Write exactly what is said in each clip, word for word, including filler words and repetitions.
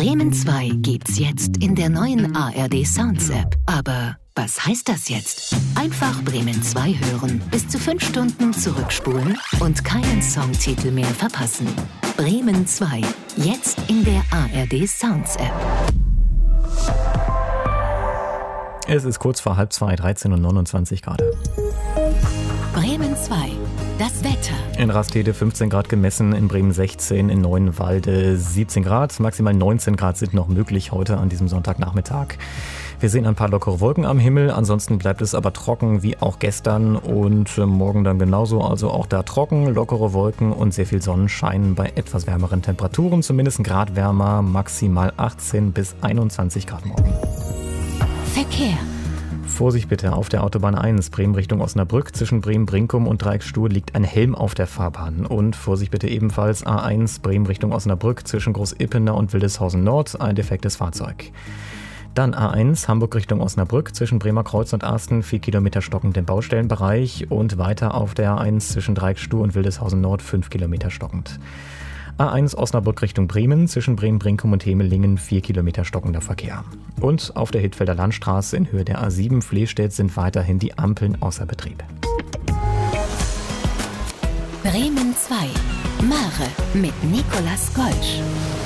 Bremen zwei gibt's jetzt in der neuen A R D Sounds App. Aber was heißt das jetzt? Einfach Bremen zwei hören, bis zu fünf Stunden zurückspulen und keinen Songtitel mehr verpassen. Bremen zwei, jetzt in der A R D Sounds App. Es ist kurz vor halb zwei, dreizehn und neunundzwanzig Grad. Bremen zwei, das Wetter. In Rastede fünfzehn Grad gemessen, in Bremen sechzehn, in Neuenwalde siebzehn Grad. Maximal neunzehn Grad sind noch möglich heute an diesem Sonntagnachmittag. Wir sehen ein paar lockere Wolken am Himmel, ansonsten bleibt es aber trocken wie auch gestern und morgen dann genauso. Also auch da trocken, lockere Wolken und sehr viel Sonnenschein bei etwas wärmeren Temperaturen. Zumindest ein Grad wärmer, maximal achtzehn bis einundzwanzig Grad morgen. Verkehr. Vorsicht bitte, auf der Autobahn eins, Bremen Richtung Osnabrück, zwischen Bremen-Brinkum und Dreiecksstuhl liegt ein Helm auf der Fahrbahn. Und Vorsicht bitte ebenfalls A eins, Bremen Richtung Osnabrück, zwischen Groß-Ippener und Wildeshausen Nord, ein defektes Fahrzeug. Dann A eins, Hamburg Richtung Osnabrück, zwischen Bremer Kreuz und Asten, vier Kilometer stockend im Baustellenbereich. Und weiter auf der A eins zwischen Dreiecksstuhl und Wildeshausen Nord, fünf Kilometer stockend. A eins Osnabrück Richtung Bremen, zwischen Bremen-Brinkum und Hemelingen, vier Kilometer stockender Verkehr. Und auf der Hittfelder Landstraße in Höhe der A sieben Flehstedt sind weiterhin die Ampeln außer Betrieb. Bremen zwei, Mare mit Nicolas Golsch.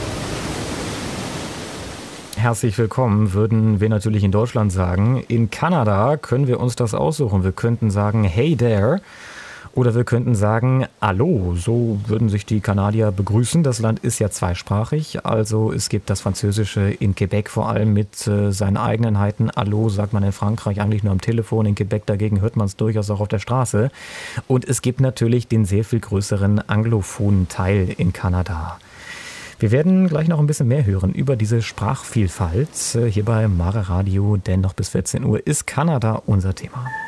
Herzlich willkommen, würden wir natürlich in Deutschland sagen. In Kanada können wir uns das aussuchen. Wir könnten sagen, hey there. Oder wir könnten sagen, Allo, so würden sich die Kanadier begrüßen. Das Land ist ja zweisprachig, also es gibt das Französische in Quebec vor allem mit äh, seinen Eigenheiten. Allo sagt man in Frankreich eigentlich nur am Telefon, in Quebec dagegen hört man es durchaus auch auf der Straße. Und es gibt natürlich den sehr viel größeren anglophonen Teil in Kanada. Wir werden gleich noch ein bisschen mehr hören über diese Sprachvielfalt. Hier bei Mare Radio, denn noch bis vierzehn Uhr ist Kanada unser Thema.